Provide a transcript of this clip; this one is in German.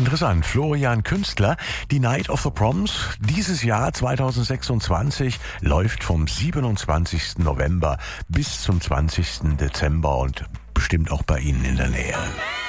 interessant. Florian Künstler, die Night of the Proms, dieses Jahr 2026, läuft vom 27. November bis zum 20. Dezember und bestimmt auch bei Ihnen in der Nähe.